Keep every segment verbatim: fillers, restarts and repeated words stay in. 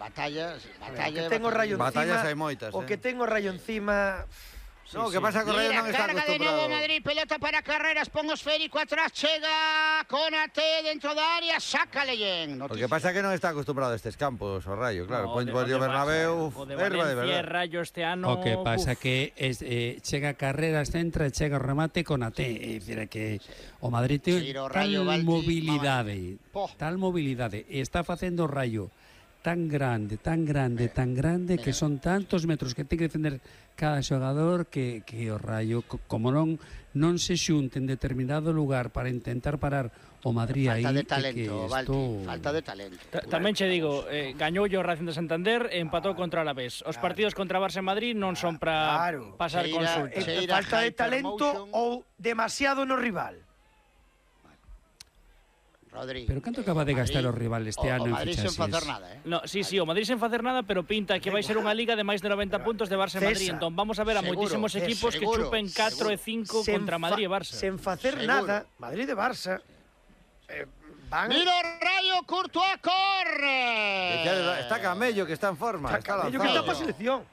batallas, batallas. Que ten o Rayo encima. Batallas hai moitas, O eh. que ten o Rayo encima. Sí, no, sí. que pasa que o Rayo non está acostumbrado. Carga de novo Madrid, pelota para Carreras, pon o esférico atrás, chega Konaté dentro da área, sácale yen. O que pasa que non está acostumbrado a estes campos, o Rayo, claro. No, Ponlle o Bernabéu, o de erva de Valencia, verdade. Rayo este ano. O que pasa uf. que es, eh, chega Carreras, centra e chega o remate Konaté. É dicir, que o Madrid ten sí, tal Baldi, mobilidade, tal mobilidade, e está facendo o Rayo tan grande, tan grande, eh, tan grande que son tantos metros que ten que defender cada xogador que, que o Rayo, como non non se xunte en determinado lugar para intentar parar o Madrid aí. Falta de talento, Baldi, esto... falta de talento. Ta Tamén che digo, eh, gañou o Racing de Santander e empatou contra a Alavés. Os partidos contra Barça e Madrid non son para claro. pasar Cheira, consulta. Eh, falta de talento ou demasiado no rival. Rodri. Pero canto acaba de gastar o rival este ano en fichaxes? O Madrid sen facer nada, eh? No, sí, sí, o Madrid sen facer nada, pero pinta que vai ser unha liga de máis de noventa puntos de Barça e Madrid. Entón vamos a ver a moitísimos equipos que chupen catro e cinco contra Madrid e Barça. Sen facer nada, Madrid e Barça eh, van... Mira o Rayo, Courtois corre. Está Camello, que está en forma. Está Camello, que está para selección.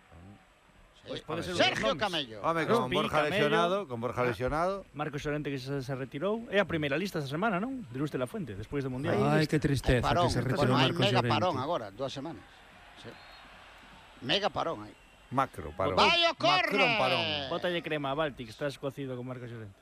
Pues puede ser Sergio Camello. Home, con Borja lesionado, con Borja lesionado. Marcos Llorente que se, se retirou. É a primeira lista esta semana, non? De Luz de la Fuente, despois do Mundial. Ai, que tristeza parón, que se retirou bueno, Marcos Llorente. Hai mega Llorente. parón agora, dúas semanas. Sí. Mega parón aí. Macro parón. Vai o corre. Macro parón. Bótalle crema a Balti, que estás cocido con Marcos Llorente.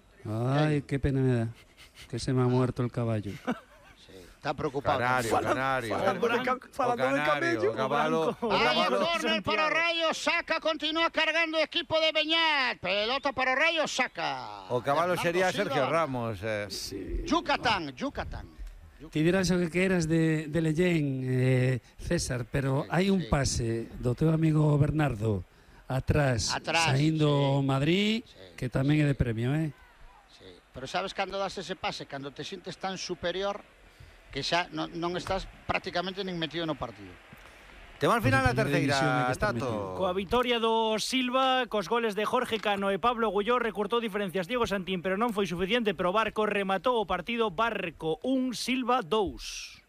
Ai, qué pena me da. Que se me ha muerto el caballo. Está preocupado. Canario, Canario. Falando de, ca falando de Camello. Cabalo. Vai o córner para o Rayo, saca, continúa cargando o equipo de Beñat. Pelota para o Rayo, saca. O cabalo sería Silva. Sergio Ramos. Eh. Sí. Yucatán, Yucatán. Ti dirás o que queras de, de Lellén, eh, César, pero sí, hai un sí. pase do teu amigo Bernardo atrás, Atrás, saindo sí. Madrid, Sí, que tamén sí. é de premio, eh? Sí. Pero sabes cando das ese pase? Cando te sientes tan superior que xa non, non estás prácticamente nin metido no partido. Temos al final a terceira, Tato. Tato. Coa vitoria do Silva, cos goles de Jorge Cano e Pablo Agulló, recortou diferencias Diego Santín, pero non foi suficiente, pero Barco rematou o partido. Barco un, Silva dous.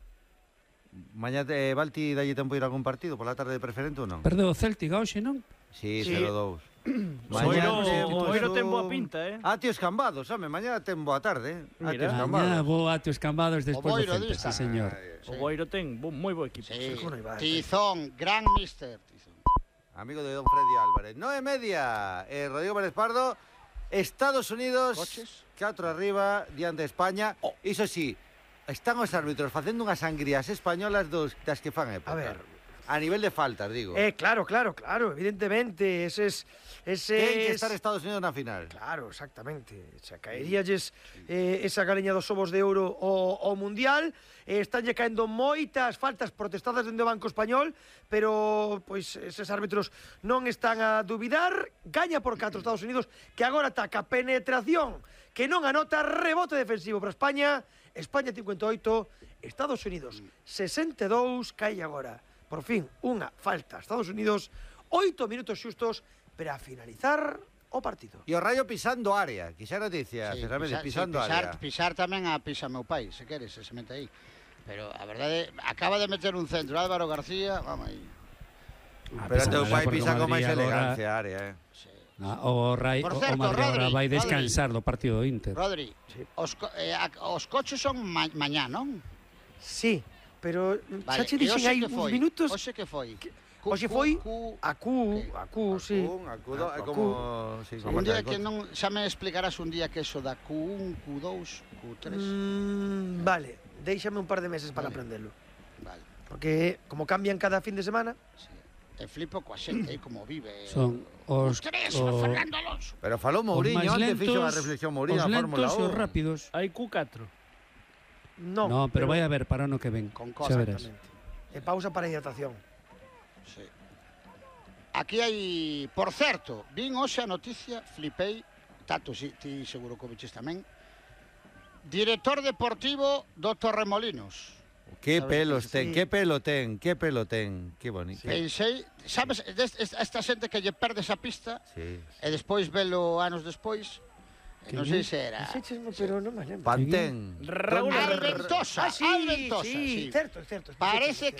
Mañá te, Balti, dalle tempo ir a algún partido, pola tarde de preferente ou non? Perdeu o Celtic hoxe, non? Sí, Sí. cero dous. Moiro, temos Moiro un- ten boa pinta, eh? Ah, tío Escambados, home, mañá ten boa tarde, eh? Ah, tío Mira. Escambados. Mañá vou a teus cambados despois do Boiro Celta, dista. sí, señor. O Boiro ten bo, moi bo equipo. Sí. ¿Cómo no iba a estar? Tizón, gran mister. Tizón. Amigo de don Freddy Álvarez. nueve e media. Eh, Rodrigo Pérez Pardo. Estados Unidos. Coches. Catro arriba, diante de España. Oh. Iso sí, están os árbitros facendo unhas sangrías españolas dos, das que fan época. A ver. A nivel de faltas, digo. Eh, claro, claro, claro, evidentemente, ese es... Ese Ten que es... estar Estados Unidos na final. Claro, exactamente. O sea, caeríalles eh, esa galeña dos ovos de ouro ao, ao Mundial. Eh, estánlle caendo moitas faltas protestadas dentro do Banco Español, pero pois eses árbitros non están a dubidar. Gaña por catro Estados Unidos, que agora ataca penetración, que non anota, rebote defensivo para España. España cincuenta e oito, Estados Unidos sesenta e dous, cae agora. Por fin, unha falta a Estados Unidos, oito minutos xustos para finalizar o partido. E o Rayo pisando área. Quixá noticia, Sí, César Méndez, pisar, pisando sí, pisar, área. pisar tamén a pisa meu pai, se queres, se se mete aí. Pero a verdade, acaba de meter un centro Álvaro García, vamos aí. Pero teu pai porque pisa o con máis Madrid agora- elegancia a área, eh. Sí. Ah, o, Rai, Por o, certo, o Madrid agora Rodri, vai Rodri. descansar do partido do Inter. Rodri, Sí. os, co eh, a, os coches son ma mañá, non? Sí, pero xa che e dixen hoxe hai que uns foi? minutos. Hoxe que foi? Hoxe foi Q, a Q, a Q, sí. Un, acudo, é A como... Sí, como un día marcar que coche. non, xa me explicarás un día que eso da Q un, Q dos, Q tres. Mm, vale, déixame un par de meses para Vale. aprendelo. Vale, Porque como cambian cada fin de semana, sí. E flipo coa xente, aí como vive. Son o os, tres, o, o Fernando Alonso. Pero falou os Mourinho, máis antes lentos, fixo unha reflexión Mourinho os na Fórmula lentos e os uno. rápidos. Hai Q catro. non. No, pero vai a ver para o ano que ven. Con Xa verás. Exactamente. E pausa para hidratación. Sí. Aquí hai, por certo, vin hoxe a noticia, flipei, Tato, si, ti seguro que o biches tamén. Director deportivo do Torremolinos. Que Sabes pelos que ten, sí. que pelo ten, que pelo ten. Que bonito. Pensei, sabes, des- es- esta xente que lle perde esa pista Sí. e despois velo anos despois, e non sei se era Dixéchesmo, pero non me lembro. Pantén. Raúl Alventosa, Ah, sí, Alventosa, sí, sí. certo, certo. Parece certo,